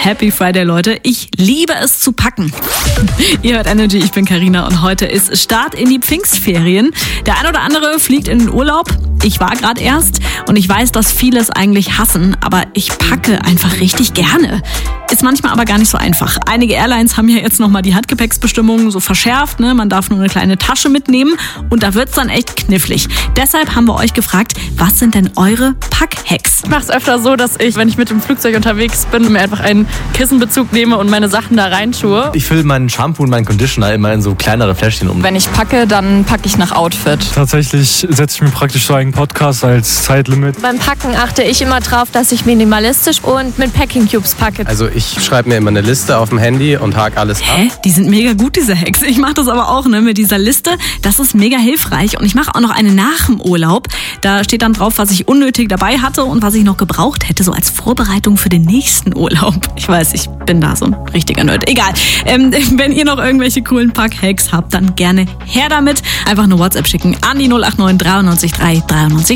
Happy Friday, Leute. Ich liebe es zu packen. Ihr hört Energy, ich bin Carina und heute ist Start in die Pfingstferien. Der ein oder andere fliegt in den Urlaub. Ich war gerade erst und ich weiß, dass viele es eigentlich hassen, aber ich packe einfach richtig gerne. Ist manchmal aber gar nicht so einfach. Einige Airlines haben ja jetzt nochmal die Handgepäcksbestimmungen so verschärft, ne? Man darf nur eine kleine Tasche mitnehmen und da wird's dann echt knifflig. Deshalb haben wir euch gefragt, was sind denn eure Packhacks? Ich mache es öfter so, dass ich, wenn ich mit dem Flugzeug unterwegs bin, mir einfach einen Kissenbezug nehme und meine Sachen da reintue. Ich fülle meinen Shampoo und meinen Conditioner immer in so kleinere Fläschchen um. Wenn ich packe, dann packe ich nach Outfit. Tatsächlich setze ich mir praktisch so einen Podcast als Zeitlimit. Beim Packen achte ich immer drauf, dass ich minimalistisch und mit Packing Cubes packe. Also ich schreibe mir immer eine Liste auf dem Handy und hake alles ab. Die sind mega gut, diese Hacks. Ich mache das aber auch, ne, mit dieser Liste. Das ist mega hilfreich. Und ich mache auch noch eine nach dem Urlaub. Da steht dann drauf, was ich unnötig dabei hatte und was ich noch gebraucht hätte, so als Vorbereitung für den nächsten Urlaub. Ich weiß, ich bin da so ein richtiger Nerd. Egal. Wenn ihr noch irgendwelche coolen Pack-Hacks habt, dann gerne her damit. Einfach eine WhatsApp schicken an die 089 93 3 93